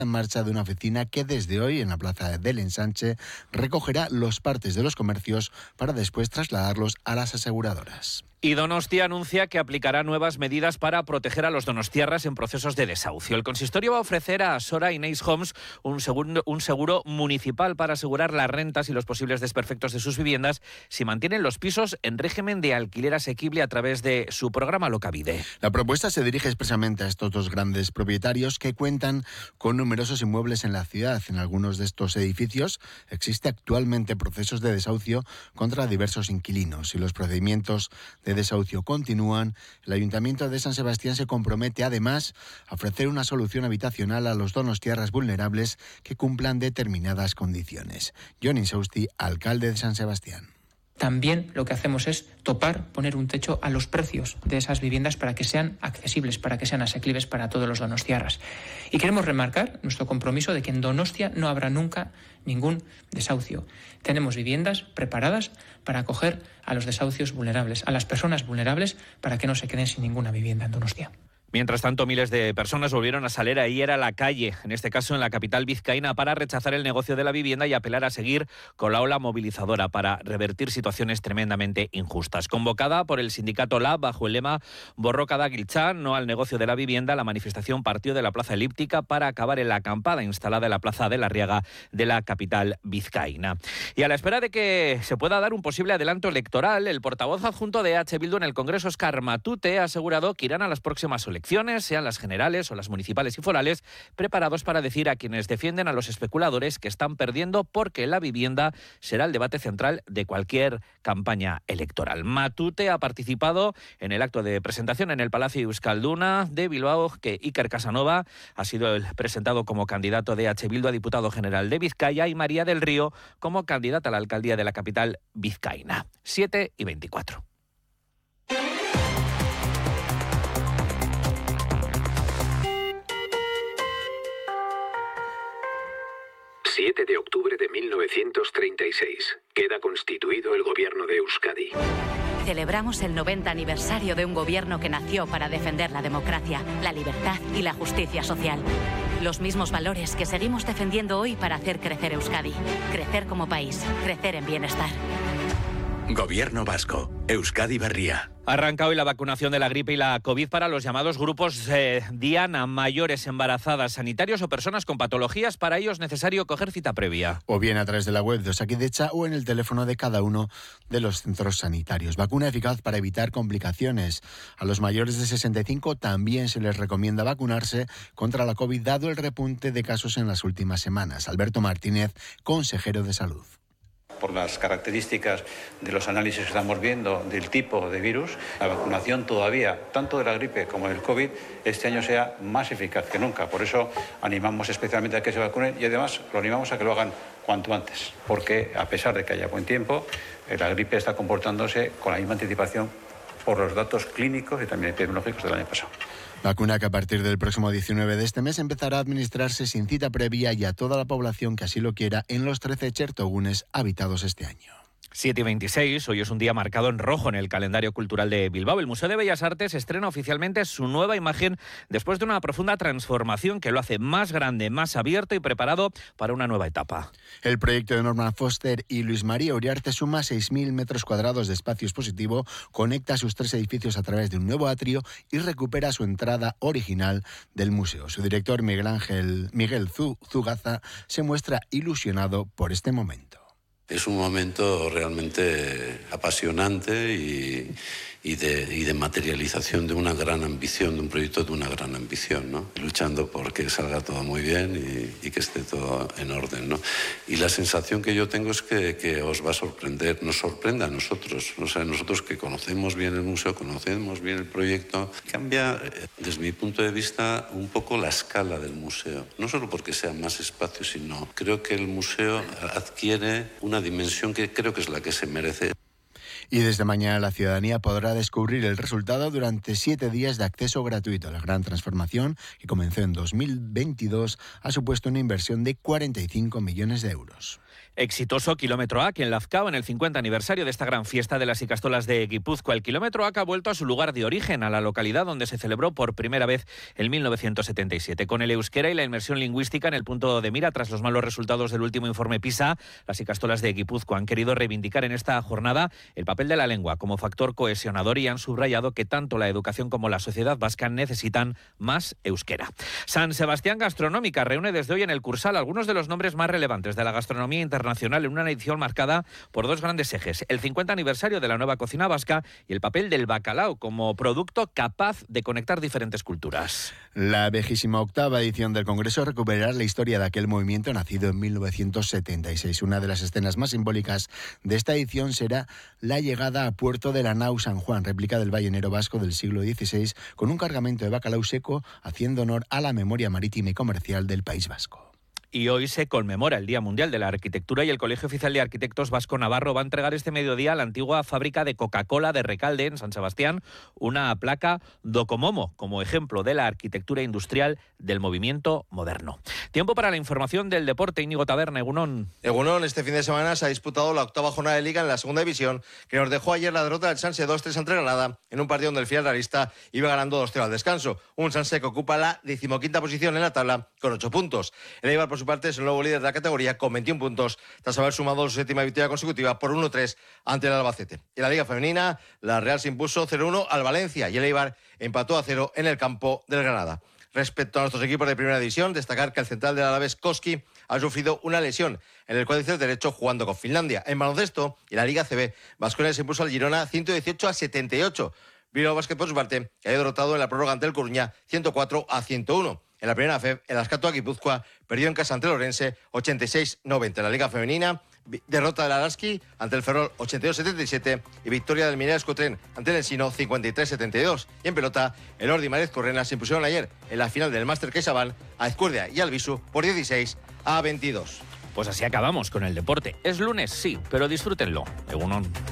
en marcha de una oficina que desde hoy en la Plaza del Ensanche recogerá los partes de los comercios para después trasladarlos a las aseguradoras. Y Donostia anuncia que aplicará nuevas medidas para proteger a los donostiarras en procesos de desahucio. El consistorio va a ofrecer a Sora y Neis Homes un seguro municipal para asegurar las rentas y los posibles desperfectos de sus viviendas si mantienen los pisos en régimen de alquiler asequible a través de su programa Locavide. La propuesta se dirige expresamente a estos dos grandes propietarios que cuentan con numerosos inmuebles en la ciudad. En algunos de estos edificios existe actualmente procesos de desahucio contra diversos inquilinos. Y los procedimientos de desahucio continúan. El Ayuntamiento de San Sebastián se compromete además a ofrecer una solución habitacional a los donostiarras vulnerables que cumplan determinadas condiciones. Jon Insausti, alcalde de San Sebastián. También lo que hacemos es poner un techo a los precios de esas viviendas para que sean accesibles, para que sean asequibles para todos los donostiarras. Y queremos remarcar nuestro compromiso de que en Donostia no habrá nunca ningún desahucio. Tenemos viviendas preparadas para acoger a los desahucios vulnerables, a las personas vulnerables, para que no se queden sin ninguna vivienda en Donostia. Mientras tanto, miles de personas volvieron a salir ayer a la calle, en este caso en la capital vizcaína, para rechazar el negocio de la vivienda y apelar a seguir con la ola movilizadora para revertir situaciones tremendamente injustas. Convocada por el sindicato LAB bajo el lema Borroka da Giltza, no al negocio de la vivienda, la manifestación partió de la Plaza Elíptica para acabar en la acampada instalada en la Plaza de la Riaga de la capital vizcaína. Y a la espera de que se pueda dar un posible adelanto electoral, el portavoz adjunto de EH Bildu en el Congreso, Óscar Matute, ha asegurado que irán a las próximas elecciones, sean las generales o las municipales y forales, preparados para decir a quienes defienden a los especuladores que están perdiendo, porque la vivienda será el debate central de cualquier campaña electoral. Matute ha participado en el acto de presentación en el Palacio Euskalduna de Bilbao, que Iker Casanova ha sido presentado como candidato de EH Bildu a diputado general de Vizcaya y María del Río como candidata a la alcaldía de la capital vizcaína. 7:24. 7 de octubre de 1936. Queda constituido el gobierno de Euskadi. Celebramos el 90 aniversario de un gobierno que nació para defender la democracia, la libertad y la justicia social. Los mismos valores que seguimos defendiendo hoy para hacer crecer Euskadi. Crecer como país, crecer en bienestar. Gobierno vasco, Euskadi Berria. Arranca hoy la vacunación de la gripe y la COVID para los llamados grupos diana, mayores, embarazadas, sanitarios o personas con patologías. Para ello es necesario coger cita previa. O bien a través de la web de Osakidetza o en el teléfono de cada uno de los centros sanitarios. Vacuna eficaz para evitar complicaciones. A los mayores de 65 también se les recomienda vacunarse contra la COVID, dado el repunte de casos en las últimas semanas. Alberto Martínez, consejero de Salud. Por las características de los análisis que estamos viendo del tipo de virus, la vacunación todavía, tanto de la gripe como del COVID, este año sea más eficaz que nunca. Por eso animamos especialmente a que se vacunen y además lo animamos a que lo hagan cuanto antes, porque a pesar de que haya buen tiempo, la gripe está comportándose con la misma anticipación por los datos clínicos y también epidemiológicos del año pasado. Vacuna que a partir del próximo 19 de este mes empezará a administrarse sin cita previa y a toda la población que así lo quiera en los 13 chertogunes habitados este año. 7:26, hoy es un día marcado en rojo en el calendario cultural de Bilbao. El Museo de Bellas Artes estrena oficialmente su nueva imagen después de una profunda transformación que lo hace más grande, más abierto y preparado para una nueva etapa. El proyecto de Norman Foster y Luis María Uriarte suma 6.000 metros cuadrados de espacio expositivo, conecta sus 3 edificios a través de un nuevo atrio y recupera su entrada original del museo. Su director, Miguel Zugaza, se muestra ilusionado por este momento. Es un momento realmente apasionante y de materialización de una gran ambición, de un proyecto de una gran ambición, ¿no? Luchando por que salga todo muy bien y que esté todo en orden, ¿no? Y la sensación que yo tengo es que os va a sorprender, nos sorprende a nosotros, o sea, nosotros que conocemos bien el museo, conocemos bien el proyecto, cambia desde mi punto de vista un poco la escala del museo, no solo porque sea más espacio, sino creo que el museo adquiere una dimensión que creo que es la que se merece. Y desde mañana la ciudadanía podrá descubrir el resultado durante 7 días de acceso gratuito. La gran transformación, que comenzó en 2022, ha supuesto una inversión de 45 millones de euros. Exitoso kilómetro A que en Lazcao, en el 50 aniversario de esta gran fiesta de las ikastolas de Guipúzcoa. El kilómetro A que ha vuelto a su lugar de origen, a la localidad donde se celebró por primera vez en 1977. Con el euskera y la inmersión lingüística en el punto de mira tras los malos resultados del último informe PISA, las ikastolas de Guipúzcoa han querido reivindicar en esta jornada el papel de la lengua como factor cohesionador y han subrayado que tanto la educación como la sociedad vasca necesitan más euskera. San Sebastián Gastronómica reúne desde hoy en el Cursal algunos de los nombres más relevantes de la gastronomía internacional en una edición marcada por dos grandes ejes: el 50 aniversario de la nueva cocina vasca y el papel del bacalao como producto capaz de conectar diferentes culturas. La 28ª edición del Congreso recuperará la historia de aquel movimiento nacido en 1976. Una de las escenas más simbólicas de esta edición será la llegada a puerto de la nau San Juan, réplica del ballenero vasco del siglo XVI, con un cargamento de bacalao seco, haciendo honor a la memoria marítima y comercial del País Vasco. Y hoy se conmemora el Día Mundial de la Arquitectura y el Colegio Oficial de Arquitectos Vasco Navarro va a entregar este mediodía a la antigua fábrica de Coca-Cola de Recalde, en San Sebastián, una placa Docomomo, como ejemplo de la arquitectura industrial del movimiento moderno. Tiempo para la información del deporte. Íñigo Taberna, Egunon. Egunon, este fin de semana se ha disputado la 8ª jornada de Liga en la segunda división, que nos dejó ayer la derrota del Sanse 2-3 ante Granada, en un partido donde el filial realista iba ganando 2-0 al descanso. Un Sanse que ocupa la 15ª posición en la tabla con 8 puntos. El Eibar, por su parte, es el nuevo líder de la categoría con 21 puntos, tras haber sumado su 7ª victoria consecutiva por 1-3 ante el Albacete. En la Liga Femenina, la Real se impuso 0-1 al Valencia y el Eibar empató a 0 en el campo del Granada. Respecto a nuestros equipos de primera división, destacar que el central del Alavés, Koski, ha sufrido una lesión en el cuádriceps derecho jugando con Finlandia. En baloncesto, y la Liga CB, Baskonia se impuso al Girona 118-78. Bilbao Basket, por su parte, que ha derrotado en la prórroga ante el Coruña 104-101. En la primera FEB, el Azcatoa Guipúzcoa perdió en casa ante el Orense 86-90. En la Liga Femenina, derrota del Araski ante el Ferrol 82-77 y victoria del Mineros Escotren ante el Ensino 53-72. Y en pelota, el Ordi y Marez Correna se impusieron ayer en la final del Máster CaixaBank a Ezcurdia y Albisu por 16-22. Pues así acabamos con el deporte. Es lunes, sí, pero disfrútenlo. Egunon.